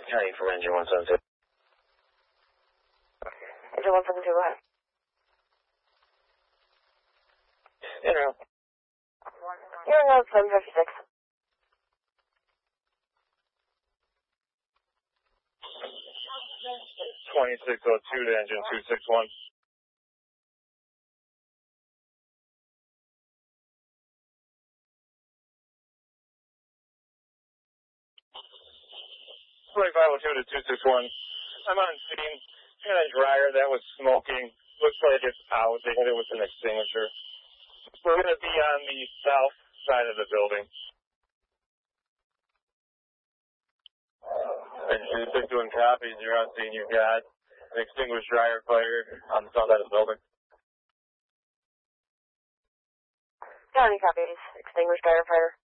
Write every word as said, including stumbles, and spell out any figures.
County from engine one seven two. Engine one seven two, go ahead. Inter. You're in seven fifty-six. twenty-six oh two to engine two six one. twenty-five oh two to two six one. I'm on scene. Got a dryer that was smoking. Looks like it's out. They hit it with an extinguisher. We're going to be on the south side of the building. And two six one copies. You're on scene. You've got an extinguished dryer fire on the south side of the building. County copies. Extinguished dryer fire.